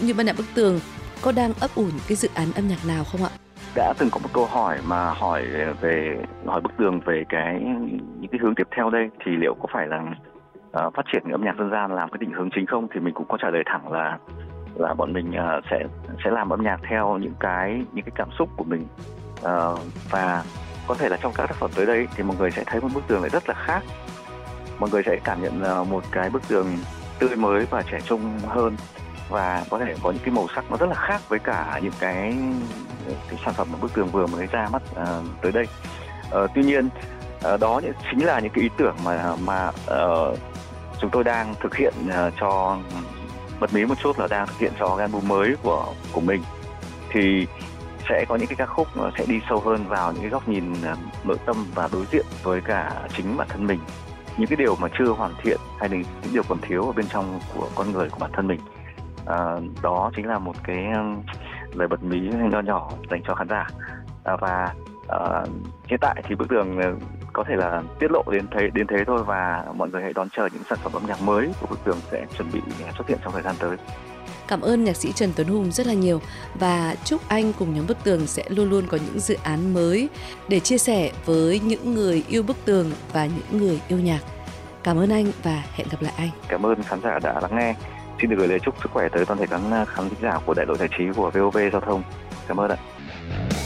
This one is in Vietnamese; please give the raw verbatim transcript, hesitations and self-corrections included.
cũng như ban nhạc Bức Tường có đang ấp ủ những cái dự án âm nhạc nào không ạ? Đã từng có một câu hỏi mà hỏi về hỏi Bức Tường về cái những cái hướng tiếp theo đây, thì liệu có phải là uh, phát triển âm nhạc dân gian làm cái định hướng chính không, thì mình cũng có trả lời thẳng là là bọn mình uh, sẽ sẽ làm âm nhạc theo những cái những cái cảm xúc của mình, uh, và có thể là trong các tác phẩm tới đây thì mọi người sẽ thấy một Bức Tường lại rất là khác. Mọi người sẽ cảm nhận uh, một cái Bức Tường tươi mới và trẻ trung hơn, và có thể có những cái màu sắc nó rất là khác với cả những cái, cái sản phẩm mà Bức Tường vừa mới ra mắt uh, tới đây. Uh, tuy nhiên uh, đó chính là những cái ý tưởng mà mà uh, chúng tôi đang thực hiện uh, cho bật mí một chút là đang thực hiện cho cái album mới của của mình, thì sẽ có những cái ca khúc nó sẽ đi sâu hơn vào những cái góc nhìn uh, nội tâm và đối diện với cả chính bản thân mình, những cái điều mà chưa hoàn thiện hay là những điều còn thiếu ở bên trong của con người của bản thân mình. À, đó chính là một cái lời bật mí nho nhỏ dành cho khán giả, à, và à, hiện tại thì Bức Tường có thể là tiết lộ đến thế đến thế thôi, và mọi người hãy đón chờ những sản phẩm âm nhạc mới của Bức Tường sẽ chuẩn bị xuất hiện trong thời gian tới. Cảm ơn nhạc sĩ Trần Tuấn Hùng rất là nhiều, và chúc anh cùng nhóm Bức Tường sẽ luôn luôn có những dự án mới để chia sẻ với những người yêu Bức Tường và những người yêu nhạc. Cảm ơn anh và hẹn gặp lại anh. Cảm ơn khán giả đã lắng nghe. Xin được gửi lời chúc sức khỏe tới toàn thể các khán giả của Đại đội Giải trí của vê o vê Giao thông. Cảm ơn ạ.